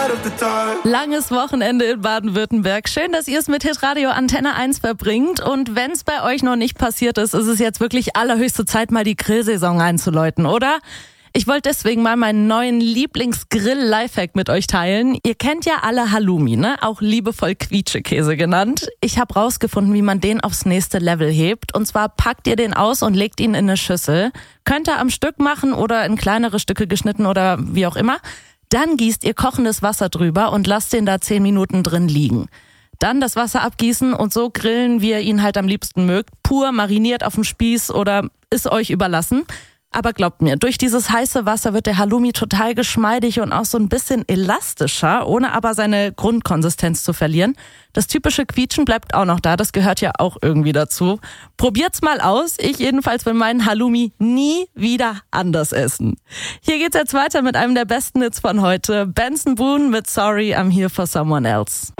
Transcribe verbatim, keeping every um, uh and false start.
Langes Wochenende in Baden-Württemberg. Schön, dass ihr es mit Hitradio Antenne eins verbringt. Und wenn es bei euch noch nicht passiert ist, ist es jetzt wirklich allerhöchste Zeit, mal die Grillsaison einzuläuten, oder? Ich wollte deswegen mal meinen neuen Lieblingsgrill-Lifehack mit euch teilen. Ihr kennt ja alle Halloumi, ne? Auch liebevoll Quietschekäse genannt. Ich habe rausgefunden, wie man den aufs nächste Level hebt. Und zwar packt ihr den aus und legt ihn in eine Schüssel. Könnt ihr am Stück machen oder in kleinere Stücke geschnitten oder wie auch immer. Dann gießt ihr kochendes Wasser drüber und lasst den da zehn Minuten drin liegen. Dann das Wasser abgießen und so grillen, wie ihr ihn halt am liebsten mögt. Pur, mariniert auf dem Spieß oder ist euch überlassen. Aber glaubt mir, durch dieses heiße Wasser wird der Halloumi total geschmeidig und auch so ein bisschen elastischer, ohne aber seine Grundkonsistenz zu verlieren. Das typische Quietschen bleibt auch noch da, das gehört ja auch irgendwie dazu. Probiert's mal aus. Ich jedenfalls will meinen Halloumi nie wieder anders essen. Hier geht's jetzt weiter mit einem der besten Hits von heute. Benson Boone mit Sorry, I'm Here for Someone Else.